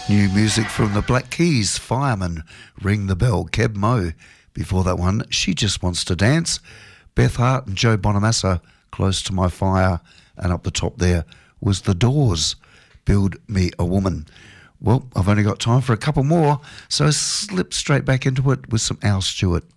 New music from the Black Keys, Fireman, Ring the Bell, Keb Mo. Before that one, She Just Wants to Dance, Beth Hart and Joe Bonamassa, Close to My Fire. And up the top there was The Doors, Build Me a Woman. Well, I've only got time for a couple more, so slip straight back into it with some Al Stewart.